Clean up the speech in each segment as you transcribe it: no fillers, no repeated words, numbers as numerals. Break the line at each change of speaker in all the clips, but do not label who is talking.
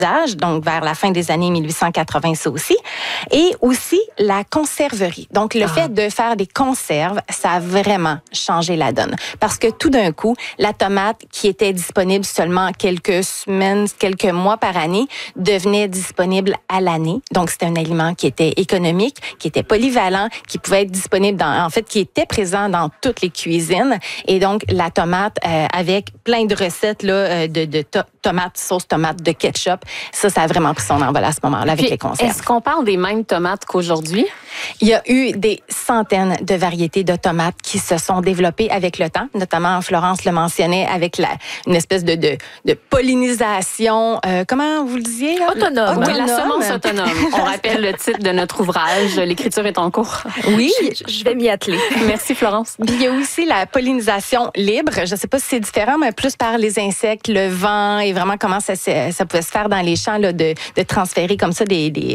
donc vers la fin des années 1880, ça aussi, et aussi la conserverie. Donc, le fait de faire des conserves, ça a vraiment changé la donne. Parce que tout d'un coup, la tomate qui était disponible seulement quelques semaines, quelques mois par année, devenait disponible à l'année. Donc, c'était un aliment qui était économique, qui était polyvalent, qui pouvait être disponible qui était présent dans toutes les cuisines. Et donc, la tomate, avec plein de recettes là, de tomates, sauce tomate, de ketchup, ça a vraiment pris son envol à ce moment-là avec les conserves.
Est-ce qu'on parle des mêmes tomates qu'aujourd'hui?
Il y a eu des centaines de variétés de tomates qui se sont développées avec le temps, notamment Florence le mentionnait, avec une espèce de pollinisation, comment vous le disiez? Là?
Autonome. Oui, la semence autonome. On rappelle le titre de notre ouvrage. L'écriture est en cours.
Oui.
Je vais m'y atteler.
Merci, Florence.
Il y a aussi la pollinisation libre. Je ne sais pas si c'est différent, mais plus par les insectes, le vent et vraiment comment ça pouvait se faire dans les champs là, de transférer comme ça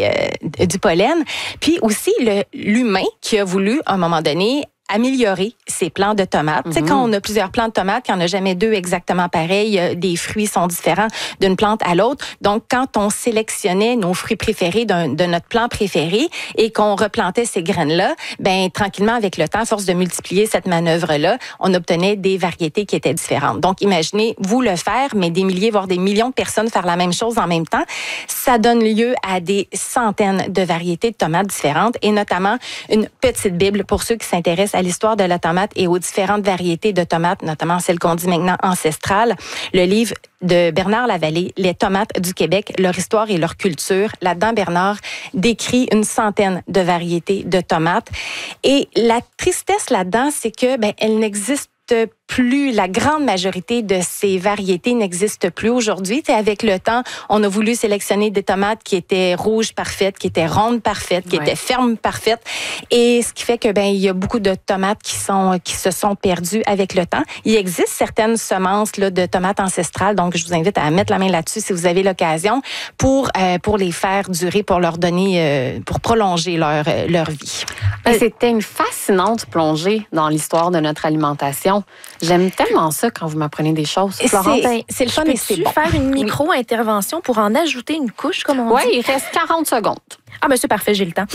du pollen. Puis aussi l'humain qui a voulu, à un moment donné, améliorer ces plants de tomates. Tu sais, quand on a plusieurs plants de tomates, il n'y en a jamais deux exactement pareils, des fruits sont différents d'une plante à l'autre. Donc, quand on sélectionnait nos fruits préférés de notre plant préféré et qu'on replantait ces graines-là, ben tranquillement, avec le temps, à force de multiplier cette manœuvre-là, on obtenait des variétés qui étaient différentes. Donc, imaginez, vous le faire, mais des milliers, voire des millions de personnes faire la même chose en même temps, ça donne lieu à des centaines de variétés de tomates différentes et notamment une petite Bible pour ceux qui s'intéressent à l'histoire de la tomate et aux différentes variétés de tomates, notamment celles qu'on dit maintenant ancestrales. Le livre de Bernard Lavallée, Les tomates du Québec, leur histoire et leur culture. Là-dedans, Bernard décrit une centaine de variétés de tomates. Et la tristesse là-dedans, c'est que elle n'existe plus, la grande majorité de ces variétés n'existent plus aujourd'hui. Avec le temps, on a voulu sélectionner des tomates qui étaient rouges parfaites, qui étaient rondes parfaites, qui étaient fermes parfaites. Et ce qui fait que il y a beaucoup de tomates qui se sont perdues avec le temps. Il existe certaines semences là, de tomates ancestrales, donc je vous invite à mettre la main là-dessus si vous avez l'occasion pour les faire durer, pour leur donner, pour prolonger leur vie.
C'était une fascinante plongée dans l'histoire de notre alimentation. J'aime tellement ça quand vous m'apprenez des choses. Florence,
c'est le fun et c'est bon.
Faire une micro-intervention pour en ajouter une couche, comme on dit?
Oui, il reste 40 secondes.
Ah, c'est parfait, j'ai le temps.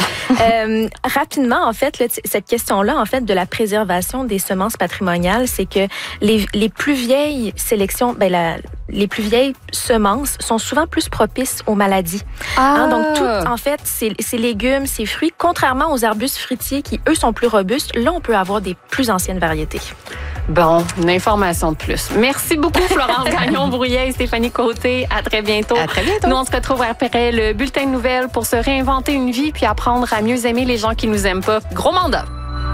Rapidement, en fait, cette question-là, en fait, de la préservation des semences patrimoniales, c'est que les plus vieilles sélections, les plus vieilles semences sont souvent plus propices aux maladies. Donc, tout, en fait, ces légumes, ces fruits, contrairement aux arbustes fruitiers qui, eux, sont plus robustes, là, on peut avoir des plus anciennes variétés.
Bon, une information de plus. Merci beaucoup, Florence Gagnon-Brouillet et Stéphanie Côté. À très bientôt.
À très bientôt.
Nous, on se retrouve après le bulletin de nouvelles pour se réinventer une vie puis apprendre à mieux aimer les gens qui nous aiment pas. Gros mandat!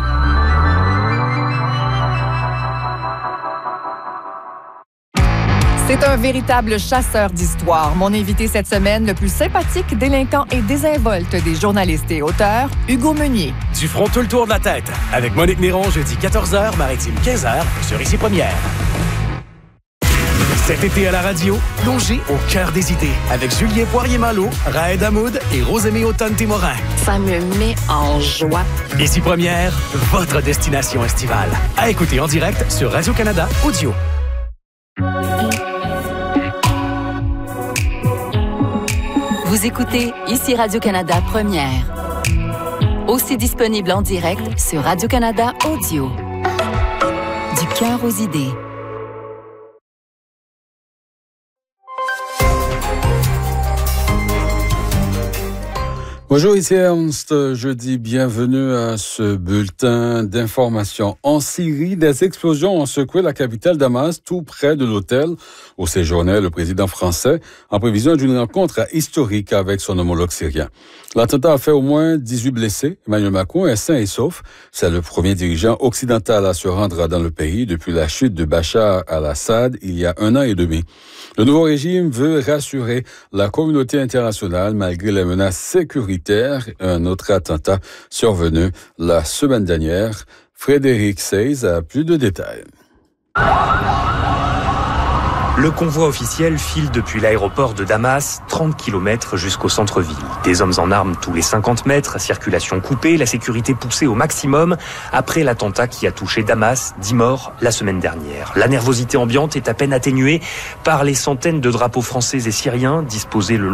C'est un véritable chasseur d'histoire. Mon invité cette semaine, le plus sympathique, délinquant et désinvolte des journalistes et auteurs, Hugo Meunier.
Du front tout le tour de la tête, avec Monique Néron, jeudi 14h, Maritime 15h, sur Ici Première. Cet été à la radio, plongez au cœur des idées, avec Julien Poirier-Malo, Raed Hamoud et Rosemée Automne-Témorin.
Ça me met en joie.
Ici Première, votre destination estivale. À écouter en direct sur Radio-Canada Audio.
Vous écoutez Ici Radio-Canada Première. Aussi disponible en direct sur Radio-Canada Audio. Du cœur aux idées.
Bonjour, ici Ernst. Je dis bienvenue à ce bulletin d'information. En Syrie, des explosions ont secoué la capitale Damas, tout près de l'hôtel où séjournait le président français, en prévision d'une rencontre historique avec son homologue syrien. L'attentat a fait au moins 18 blessés. Emmanuel Macron est sain et sauf. C'est le premier dirigeant occidental à se rendre dans le pays depuis la chute de Bachar al-Assad il y a 1 an et demi. Le nouveau régime veut rassurer la communauté internationale malgré les menaces sécuritaires. Un autre attentat survenu la semaine dernière. Frédéric Seyss a plus de détails.
Le convoi officiel file depuis l'aéroport de Damas, 30 km jusqu'au centre-ville. Des hommes en armes tous les 50 mètres, circulation coupée, la sécurité poussée au maximum après l'attentat qui a touché Damas, 10 morts la semaine dernière. La nervosité ambiante est à peine atténuée par les centaines de drapeaux français et syriens disposés le long